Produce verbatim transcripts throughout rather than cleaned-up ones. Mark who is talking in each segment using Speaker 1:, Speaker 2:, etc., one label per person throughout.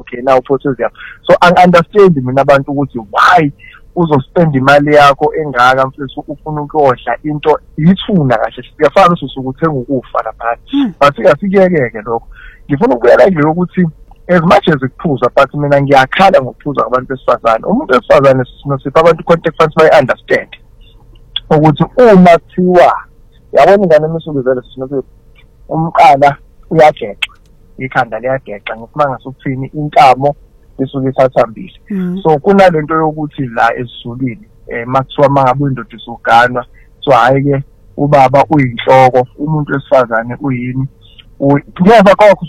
Speaker 1: okay now potassium. So I understand mina abantu ukuthi why uzospend imali yakho engaka mfethu ufuna ukuyodla into yithuna kahle siyafana ususuka uthenga ukufa lapha but asikuyekeke lokho ngifuna ukubuyela kule ukuthi as much as ikuphuza but mina ngiyakhala ngokuphuza abantu besifazane umuntu wesifazane sinosipha abantu contact funds by understand ukuthi uma kuthiwa yabona ingane emisukuzele sinosipha umqala uyagexa ikhanda liyagexa ngifuna ngasukuthini intamo isuke ithathambile so kunalento yokuthi la esizulini eh makuthiwa mangabe indoda isuganwa so hayi ke ubaba uyinhloko umuntu wesifazane uyini uyeza kokho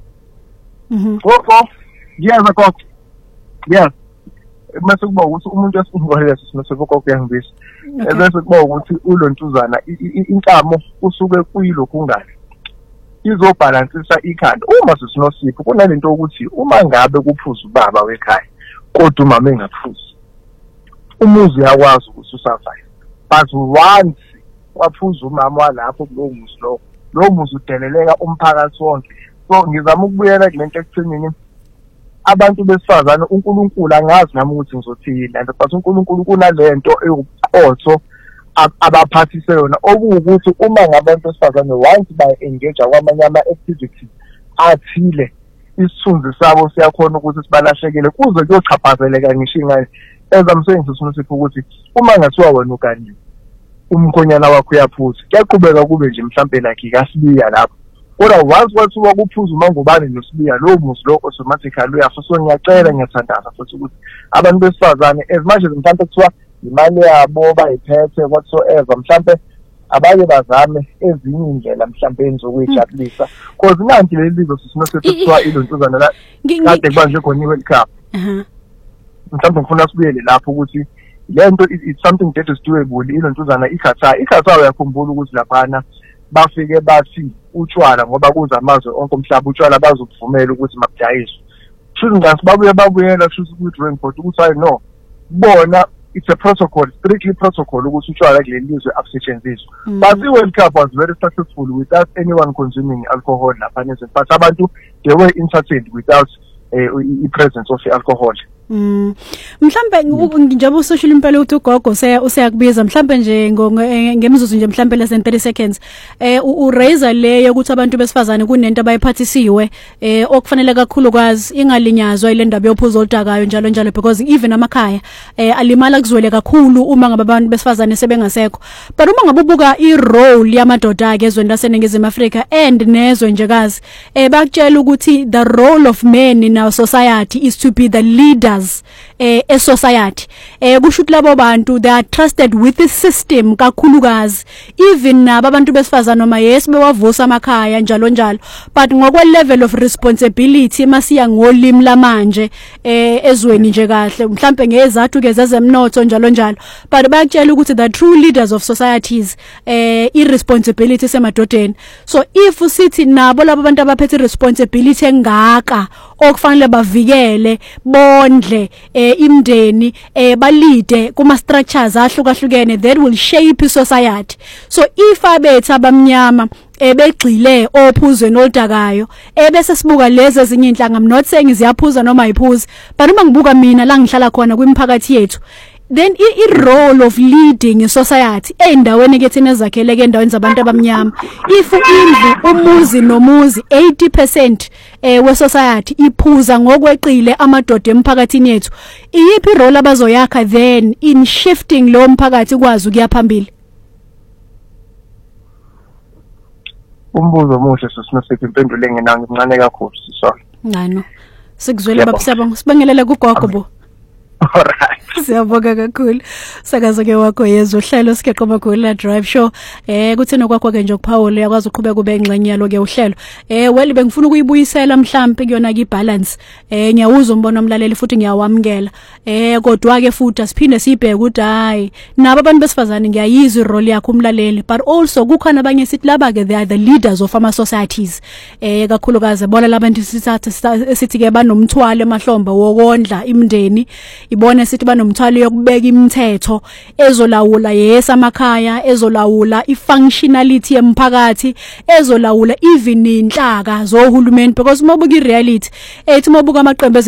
Speaker 1: mhm kokho yeza kokho yes mase kuba ukuthi umuntu wesifazane simase kokho kuyangibisa bese kuba ukuthi ulontuzana intamo usuke kuyilokhu ungani izobalansisa ikhanda uma sisinosipho kunalento ukuthi uma ngabe kuphuza ubaba wekhaya kodwa umama engaphuzi umuzi yakwazi ukuthi usurvive but once waphuza umama walapho kulowo muzi lo lo muzi udeleleka umphakathi wonke so ngizama ukubuyela kulento ekuthenini abantu besifazane uNkulunkulu angazi nami ukuthi ngizothini and but uNkulunkulu kunalento eyokuqotho abaphathise yona okuwukuthi uma ngabantu besifazane once by engage kwamanye ama activities athile isithunzi sabo siyakhona ukuthi sibalahlekele kuze kuyochaphazeleka ngisho ingane ezamsengisi sinosipho ukuthi uma ngathiwa wena ukani umkhonyana wakho uyaphuza kuyaqhubeka kube nje mhlambe like kasibiya lapho kodwa once kwathiwa kuphuza umangubani nosibiya lo muzi lo automatically uyafa so ngiyacela ngiyathandaza futhi ukuthi abantu besifazane as much as mhlambe kuthiwa imali yabo bayiphethe whatsoever mhlambe abanye bazame ezinye indlela mhlambe enzokuyijabulisa because nanti leli lizo sinosethwa ilontuzana la kade kwanje khona iWorld Cup mhm mhlambe ngifuna sibuyele lapho ukuthi lento it's something that is doable ilontuzana iKatar iKatar uyakhumbula ukuthi laphana bafike bathi utshwala ngoba kuza amazwe onke omhlaba utshwala bazokuvumela ukuthi makudayiswe futhi ngasibabuye babuyela futhi ukuthi rainbow ukuthi hayi no bona it's a protocol strictly protocol ukuthi utshwala kuleli lizwe abusetshenziswa but iWorld Cup was very successful without anyone consuming alcohol lapha nezwe but abantu they were entertained without the presence of alcohol.
Speaker 2: Mm. Mhlambe njengoba usocial impela uthi ugogo useya useyakubiza mhlambe nje ngemizuzu nje mhlambe less thirty seconds eh u raise leyo ukuthi abantu besifazane kunento abayiphathisiwe eh okufanele kakhulu kwazi ingalinyazwa ile ndaba yophuzo oludakayo njalo njalo because even amakhaya eh alimala kuzwele kakhulu uma ngabe abantu besifazane sebengasekho but uma ngabe ubuka i role yamadoda ake ezweni laseNingizimu Afrika and nezwe njekazi eh bakutshela ukuthi the role of men in our society is to be the leader eh e society eh kusho ukuthi labo bantu they are trusted with the system kakhulukazi even nabo abantu besifazana noma yes bewavusa amakhaya njalo njalo but ngokwe level of responsibility masiya ngolimi lamanje eh ezweni nje kahle mhlambe ngezathu ke zezemnotho njalo njalo but bayakutshela ukuthi the true leaders of societies eh irresponsibility semadodeni so if usithi nabo labo bantu abaphethe responsibility engaka okufanele bavikele bondle eh imndeni eh balide kuma structures ahlukahlukene that will shape society so if abethu abamnyama ebegxile ophuzweni oludakayo ebese sibuka lezi ezinye inhlanga I'm not saying ziyaphuza noma ayiphuzi but uma ngibuka mina la ngihlala khona kwimphakathi yethu then i role of leading a society endaweni ke thina zakheleke endaweni zabantu abamnyama if indlu umuzi nomuzi eighty percent eh we society iphuza ngokweqile amadoda emphakathini yethu iyiphi role abazoyakha then in shifting lo mphakathi kwazi ukuyaphambili
Speaker 1: umbuzo omuhle sesinosipha impendulo engenayo incane kakhulu sisona
Speaker 2: ngano sikuzwele babusaba sibangelele kugogo bo
Speaker 1: alright
Speaker 2: siyabonga kakhulu sakazo ke wakho yezwe uhlelo sikeqo makhulu la drive show eh kuthena kwakho ke nje ukuphawula yakwazi ukuqhubeka kube engxenye yalo ke uhlelo eh well bengifuna ukuyibuyisela mhlambe kuyona ke balance eh ngiyawuza umbono omlaleli futhi ngiyawamkela eh kodwa ke futhi asiphinde sibheke ukuthi hayi nabo abantu besifazane ngiyayizwa irole yakho umlaleli but also kukhona abanye sithi laba ke they are the leaders of our societies eh kakhulukazi bona labantu sithatha sithi ke banomthwalo emahlombe wokondla imndeni ibone sithi banomthwalo yokubeka imithetho ezolawula yes amakhaya ezolawula ifunctionality emphakathi ezolawula even inhlaka zohulumeni because mabuka ireality ethi mabuka amaqembu